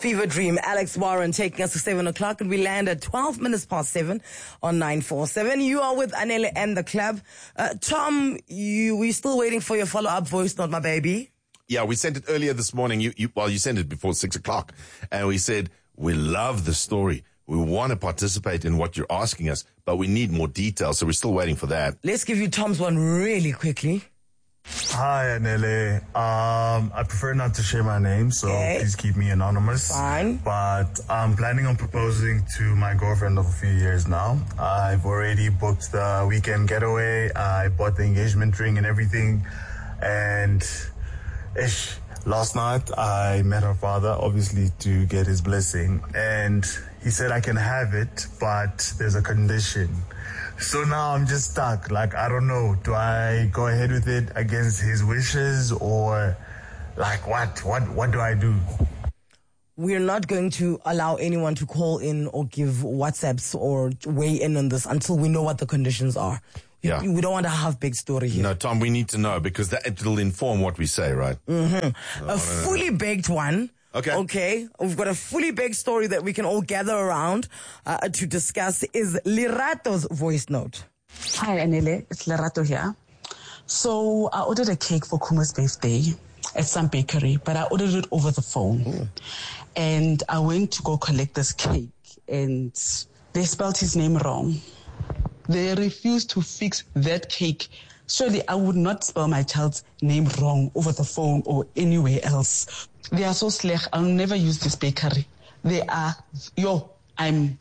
Fever Dream, Alex Warren taking us to 7 o'clock, and we land at 12 minutes past 7 on 947. You are with Anele and the club. Tom, we're still waiting for your follow-up voice note, my baby. Yeah, we sent it earlier this morning. You sent it before 6 o'clock. And we said, we love the story. We want to participate in what you're asking us, but we need more details. So we're still waiting for that. Let's give you Tom's one really quickly. Hi, Anele. I prefer not to share my name, so please keep me anonymous. Fine. But I'm planning on proposing to my girlfriend of a few years now. I've already booked the weekend getaway. I bought the engagement ring and everything. And last night I met her father, obviously to get his blessing. And he said I can have it, but there's a condition. So now I'm just stuck. Like, I don't know. Do I go ahead with it against his wishes, or like what do I do? We're not going to allow anyone to call in or give WhatsApps or weigh in on this until we know what the conditions are. Yeah. We don't want to have big story here. No, Tom, we need to know because it'll inform what we say, right? Mm-hmm. A fully baked one. Okay. We've got a fully baked story that we can all gather around to discuss. Is Lerato's voice note. Hi, Anele. It's Lerato here. So I ordered a cake for Kuma's birthday at some bakery, but I ordered it over the phone. Ooh. And I went to go collect this cake, and they spelled his name wrong. They refused to fix that cake. Surely I would not spell my child's name wrong over the phone or anywhere else. They are so slack. I'll never use this bakery. They are, yeah.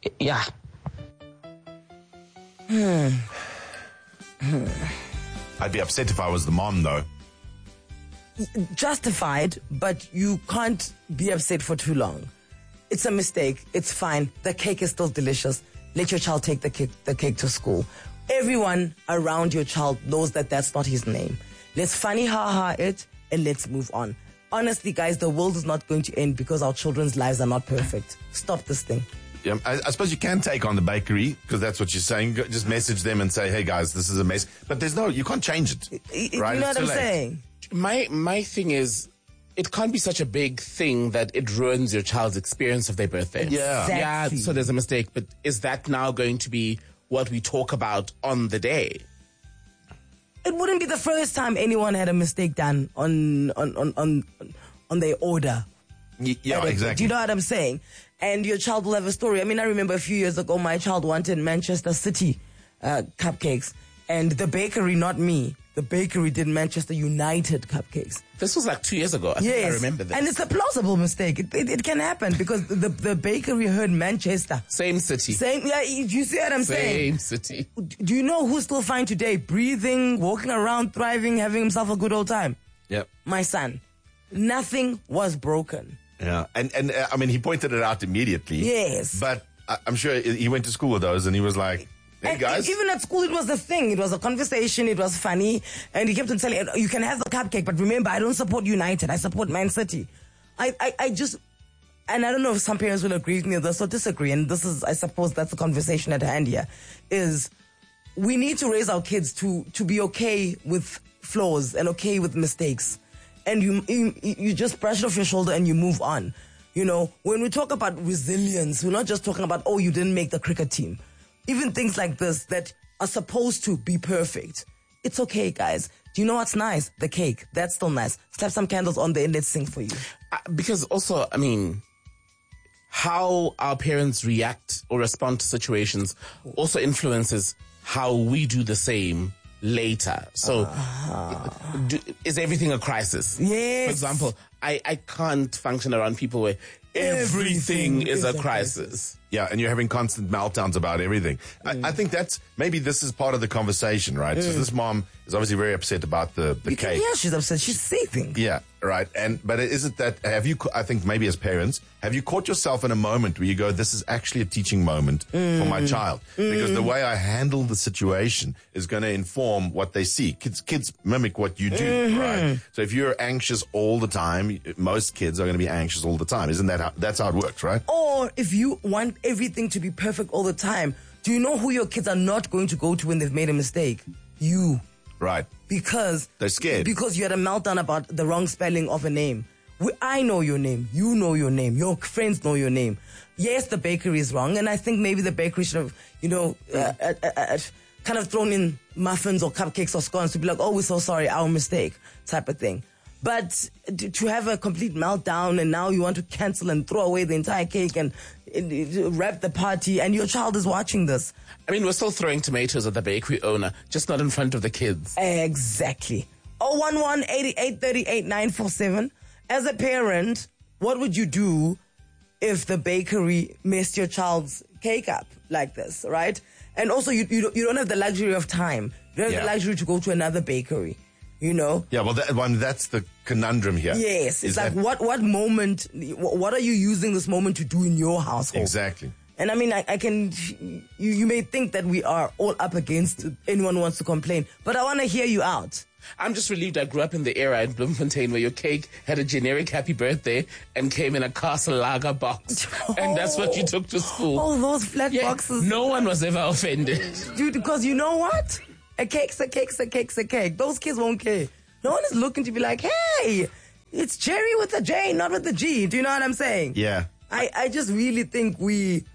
I'd be upset if I was the mom, though. Justified, but you can't be upset for too long. It's a mistake. It's fine. The cake is still delicious. Let your child take the cake to school. Everyone around your child knows that that's not his name. Let's funny ha it and let's move on. Honestly, guys, the world is not going to end because our children's lives are not perfect. Stop this thing. Yeah, I suppose you can take on the bakery because that's what you're saying. Just message them and say, hey, guys, this is a mess. But you can't change it. Right? You know what I'm saying? My thing is, it can't be such a big thing that it ruins your child's experience of their birthday. Yeah. Exactly. Yeah, so there's a mistake. But is that now going to be what we talk about on the day? It wouldn't be the first time anyone had a mistake done on their order. Yeah, exactly. Do you know what I'm saying? And your child will have a story. I mean, I remember a few years ago, my child wanted Manchester City cupcakes. And the bakery, not me, the bakery did Manchester United cupcakes. This was like 2 years ago. I think I remember this. And it's a plausible mistake. It can happen because the bakery heard Manchester. Same city. Yeah, you see what I'm saying? Same city. Do you know who's still fine today? Breathing, walking around, thriving, having himself a good old time. Yep. My son. Nothing was broken. Yeah. And I mean, he pointed it out immediately. Yes. But I'm sure he went to school with those and he was like, hey, guys. Even at school, it was a thing. It was a conversation. It was funny. And he kept on telling, you can have the cupcake, but remember, I don't support United. I support Man City. I just, and I don't know if some parents will agree with me or this or disagree. And this is, I suppose that's the conversation at hand here, is we need to raise our kids to be okay with flaws and okay with mistakes. And you just brush it off your shoulder and you move on. You know, when we talk about resilience, we're not just talking about, you didn't make the cricket team. Even things like this that are supposed to be perfect. It's okay, guys. Do you know what's nice? The cake. That's still nice. Slap some candles on there and let's sing for you. Because also, I mean, how our parents react or respond to situations also influences how we do the same later. So is everything a crisis? Yes. For example, I can't function around people where everything is a crisis. Yeah, and you're having constant meltdowns about everything. I think maybe this is part of the conversation, right? So this mom is obviously very upset about the cake. Yeah, she's upset. She's seething. Yeah, right. But is it that, I think maybe as parents, have you caught yourself in a moment where you go, this is actually a teaching moment for my child? Because the way I handle the situation is going to inform what they see. Kids mimic what you do, right? So if you're anxious all the time, most kids are going to be anxious all the time. Isn't that's how it works, right? Or if you want everything to be perfect all the time, do you know who your kids are not going to go to when they've made a mistake? You. Right. Because they're scared. Because you had a meltdown about the wrong spelling of a name. I know your name. You know your name. Your friends know your name. Yes, the bakery is wrong. And I think maybe the bakery should have, kind of thrown in muffins or cupcakes or scones to be like, oh, we're so sorry, our mistake, type of thing. But to have a complete meltdown and now you want to cancel and throw away the entire cake and wrap the party and your child is watching this. I mean, we're still throwing tomatoes at the bakery owner, just not in front of the kids. Exactly. 011-8838-947. As a parent, what would you do if the bakery messed your child's cake up like this, right? And also, you don't have the luxury of time. You don't have the luxury to go to another bakery, you know? Yeah, well, that's the conundrum here. Yes. It's like, what moment, what are you using this moment to do in your household? Exactly. And I mean, you may think that we are all up against anyone who wants to complain, but I want to hear you out. I'm just relieved I grew up in the era in Bloemfontein where your cake had a generic happy birthday and came in a Castle Lager box. And that's what you took to school. Oh, those flat boxes. No one was ever offended. Dude, because you know what? A cake's a cake's a cake's a cake. Those kids won't care. No one is looking to be like, hey, it's Jerry with a J, not with a G. Do you know what I'm saying? Yeah. I just really think we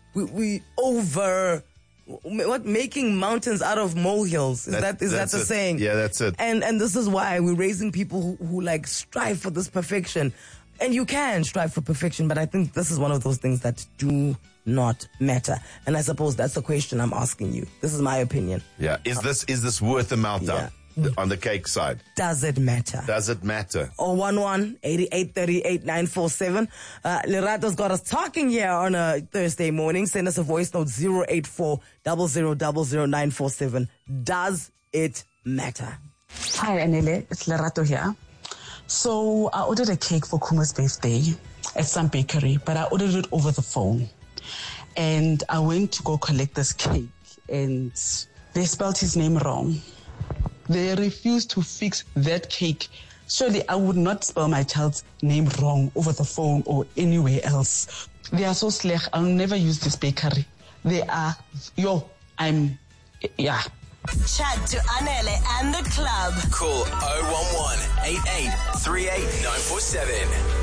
making mountains out of molehills. Is that the saying? Yeah, that's it. And this is why we're raising people who like strive for this perfection. And you can strive for perfection, but I think this is one of those things that do not matter. And I suppose that's the question I'm asking you. This is my opinion. Yeah. Is this worth a meltdown on the cake side? Does it matter? Does it matter? 011-8838-947. Lerato's got us talking here on a Thursday morning. Send us a voice note 084-0000-947. Does it matter? Hi, Anele. It's Lerato here. So I ordered a cake for Kuma's birthday at some bakery, but I ordered it over the phone. And I went to go collect this cake, and they spelled his name wrong. They refused to fix that cake. Surely I would not spell my child's name wrong over the phone or anywhere else. They are so slack. I'll never use this bakery. They are, Chat to Anele and the club. Call 011 88 38 947.